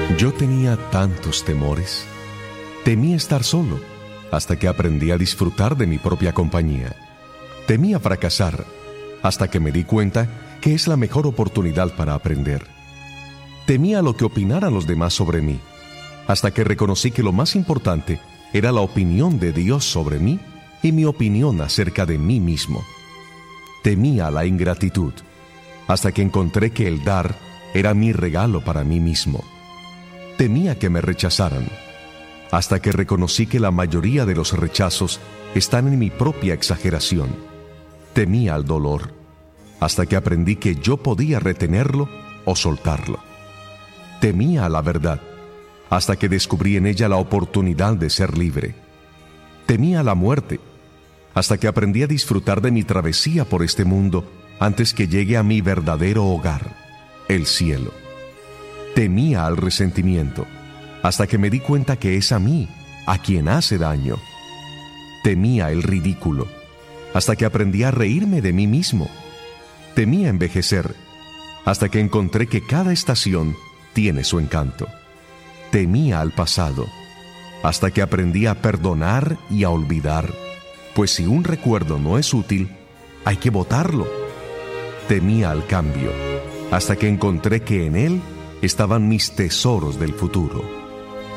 Yo tenía tantos temores. Temía estar solo, hasta que aprendí a disfrutar de mi propia compañía. Temía fracasar, hasta que me di cuenta que es la mejor oportunidad para aprender. Temía lo que opinaran los demás sobre mí, hasta que reconocí que lo más importante era la opinión de Dios sobre mí y mi opinión acerca de mí mismo. Temía la ingratitud, hasta que encontré que el dar era mi regalo para mí mismo. Temía que me rechazaran, hasta que reconocí que la mayoría de los rechazos están en mi propia exageración. Temía al dolor, hasta que aprendí que yo podía retenerlo o soltarlo. Temía a la verdad, hasta que descubrí en ella la oportunidad de ser libre. Temía a la muerte, hasta que aprendí a disfrutar de mi travesía por este mundo antes que llegue a mi verdadero hogar, el cielo. Temía al resentimiento, hasta que me di cuenta que es a mí a quien hace daño. Temía el ridículo, hasta que aprendí a reírme de mí mismo. Temía envejecer, hasta que encontré que cada estación tiene su encanto. Temía al pasado, hasta que aprendí a perdonar y a olvidar, pues si un recuerdo no es útil, hay que botarlo. Temía al cambio, hasta que encontré que en él estaban mis tesoros del futuro.